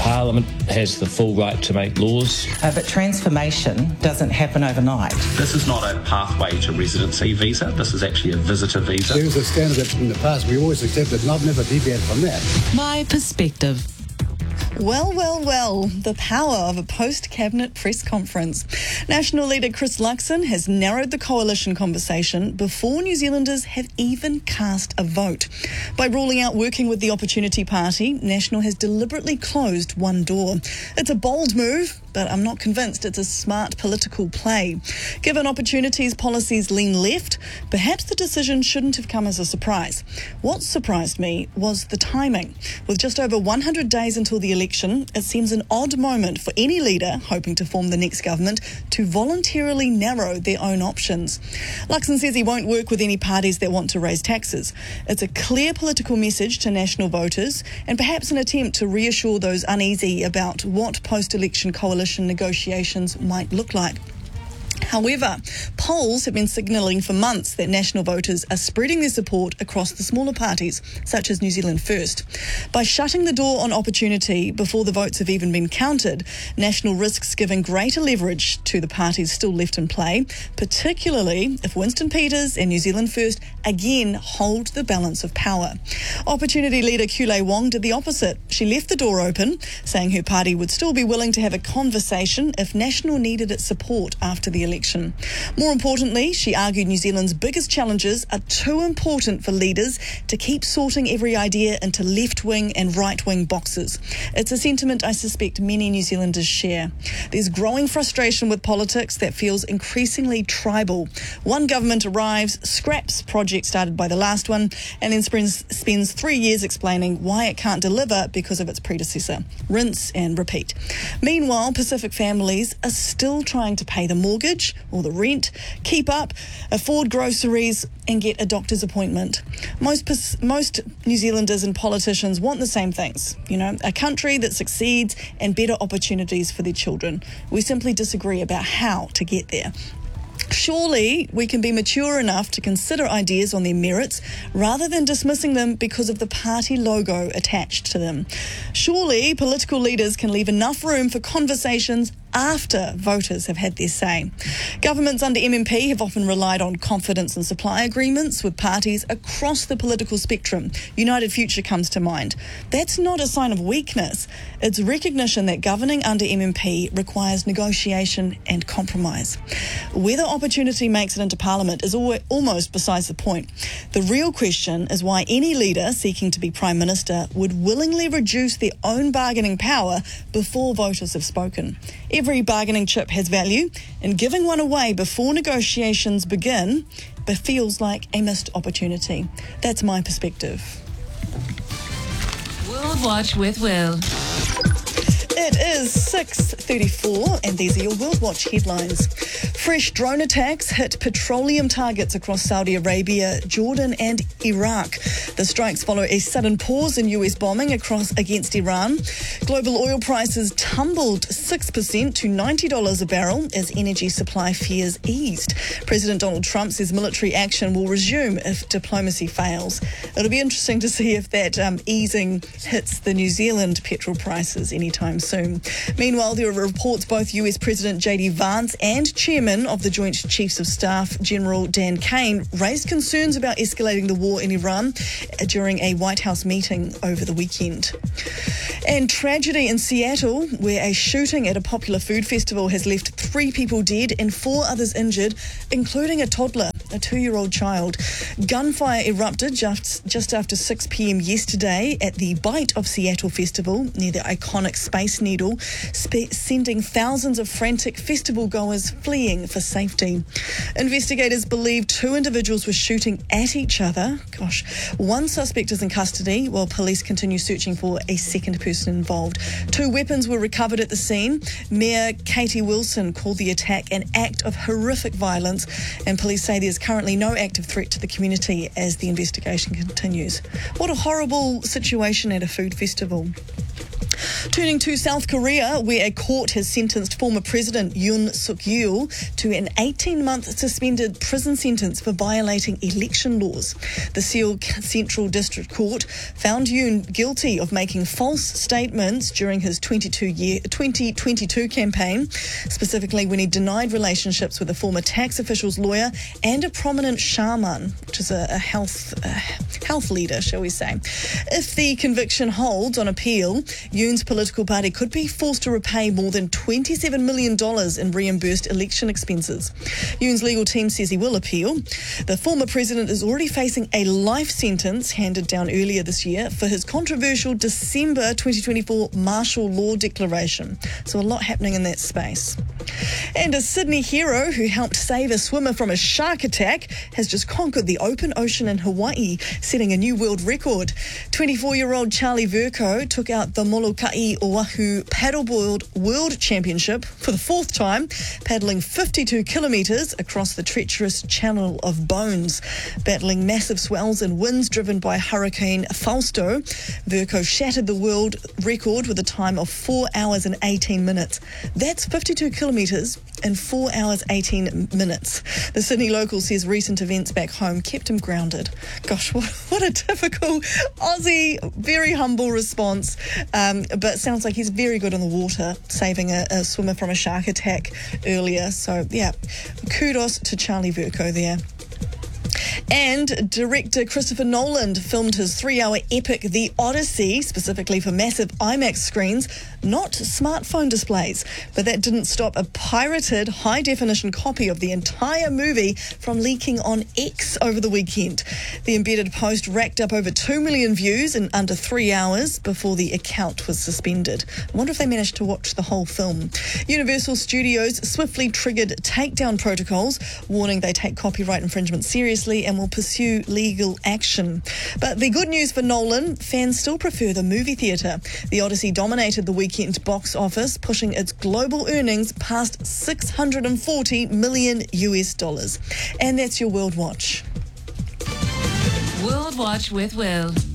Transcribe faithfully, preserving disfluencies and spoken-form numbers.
Parliament has the full right to make laws. Uh, but transformation doesn't happen overnight. This is not a pathway to residency visa. This is actually a visitor visa. There was a standard that in the past we always accepted, and I've never deviated from that. My perspective. Well, well, well, the power of a post-cabinet press conference. National leader Chris Luxon has narrowed the coalition conversation before New Zealanders have even cast a vote. By ruling out working with the Opportunity Party, National has deliberately closed one door. It's a bold move, but I'm not convinced it's a smart political play. Given Opportunity's policies lean left, perhaps the decision shouldn't have come as a surprise. What surprised me was the timing. With just over one hundred days until the election, it seems an odd moment for any leader hoping to form the next government to voluntarily narrow their own options. Luxon says he won't work with any parties that want to raise taxes. It's a clear political message to National voters and perhaps an attempt to reassure those uneasy about what post-election coalition negotiations might look like. However, polls have been signalling for months that National voters are spreading their support across the smaller parties, such as New Zealand First. By shutting the door on Opportunity before the votes have even been counted, National risks giving greater leverage to the parties still left in play, particularly if Winston Peters and New Zealand First again hold the balance of power. Opportunity leader Kulei Wong did the opposite. She left the door open, saying her party would still be willing to have a conversation if National needed its support after the election. Election. More importantly, she argued New Zealand's biggest challenges are too important for leaders to keep sorting every idea into left-wing and right-wing boxes. It's a sentiment I suspect many New Zealanders share. There's growing frustration with politics that feels increasingly tribal. One government arrives, scraps projects started by the last one, and then spends, spends three years explaining why it can't deliver because of its predecessor. Rinse and repeat. Meanwhile, Pacific families are still trying to pay the mortgage or the rent, keep up, afford groceries and get a doctor's appointment. Most most New Zealanders and politicians want the same things, you know, a country that succeeds and better opportunities for their children. We simply disagree about how to get there. Surely we can be mature enough to consider ideas on their merits rather than dismissing them because of the party logo attached to them. Surely political leaders can leave enough room for conversations after voters have had their say. Governments under M M P have often relied on confidence and supply agreements with parties across the political spectrum. United Future comes to mind. That's not a sign of weakness. It's recognition that governing under M M P requires negotiation and compromise. Whether Opportunity makes it into Parliament is al- almost besides the point. The real question is why any leader seeking to be Prime Minister would willingly reduce their own bargaining power before voters have spoken. Every bargaining chip has value, and giving one away before negotiations begin but feels like a missed opportunity. That's my perspective. World Watch with Will. It is six thirty-four and these are your World Watch headlines. Fresh drone attacks hit petroleum targets across Saudi Arabia, Jordan and Iraq. The strikes follow a sudden pause in U S bombing across against Iran. Global oil prices tumbled six percent to ninety dollars a barrel as energy supply fears eased. President Donald Trump says military action will resume if diplomacy fails. It'll be interesting to see if that um, easing hits the New Zealand petrol prices anytime soon. Meanwhile, there are reports both U S President J D Vance and Chairman of the Joint Chiefs of Staff, General Dan Kane, raised concerns about escalating the war in Iran during a White House meeting over the weekend. And tragedy in Seattle, where a shooting at a popular food festival has left three people dead and four others injured, including a toddler, a two-year-old child. Gunfire erupted just, just after six p.m. yesterday at the Bite of Seattle Festival near the iconic Space Needle, spe- sending thousands of frantic festival goers fleeing for safety. Investigators believe two individuals were shooting at each other. Gosh, one suspect is in custody while police continue searching for a second person involved. Two weapons were recovered at the scene. Mayor Katie Wilson called the attack an act of horrific violence, and police say there's currently no active threat to the community as the investigation continues. What a horrible situation at a food festival. Turning to South Korea, where a court has sentenced former President Yoon Suk-yeol to an eighteen-month suspended prison sentence for violating election laws. The Seoul Central District Court found Yoon guilty of making false statements during his twenty-two year, twenty twenty-two campaign, specifically when he denied relationships with a former tax official's lawyer and a prominent shaman, which is a, a health a health leader, shall we say. If the conviction holds on appeal, Yoon's political party could be forced to repay more than twenty-seven million dollars in reimbursed election expenses. Yoon's legal team says he will appeal. The former president is already facing a life sentence handed down earlier this year for his controversial December twenty twenty-four martial law declaration. So a lot happening in that space. And a Sydney hero who helped save a swimmer from a shark attack has just conquered the open ocean in Hawaii, setting a new world record. twenty-four-year-old Charlie Vercoe took out the Molokai Oahu Paddleboard World Championship for the fourth time, paddling fifty-two kilometres across the treacherous Channel of Bones. Battling massive swells and winds driven by Hurricane Fausto, Vercoe shattered the world record with a time of four hours and eighteen minutes. That's fifty-two kilometres in four hours, eighteen minutes. The Sydney local says recent events back home kept him grounded. Gosh, what, what a typical Aussie, very humble response. Um, but sounds like he's very good on the water, saving a, a swimmer from a shark attack earlier. So, yeah, kudos to Charlie Vercoe there. And director Christopher Nolan filmed his three-hour epic The Odyssey, specifically for massive IMAX screens, not smartphone displays. But that didn't stop a pirated high-definition copy of the entire movie from leaking on X over the weekend. The embedded post racked up over two million views in under three hours before the account was suspended. I wonder if they managed to watch the whole film. Universal Studios swiftly triggered takedown protocols, warning they take copyright infringement seriously and will pursue legal action. But the good news for Nolan, fans still prefer the movie theatre. The Odyssey dominated the weekend box office, pushing its global earnings past six hundred forty million U S dollars. And that's your World Watch. World Watch with Will.